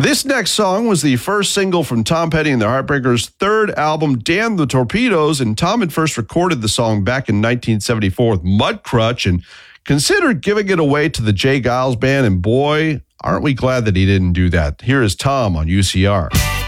This next song was the first single from Tom Petty and the Heartbreakers' third album, Damn the Torpedoes, and Tom had first recorded the song back in 1974 with Mudcrutch and considered giving it away to the Jay Giles Band, and boy, aren't we glad that he didn't do that. Here is Tom on UCR.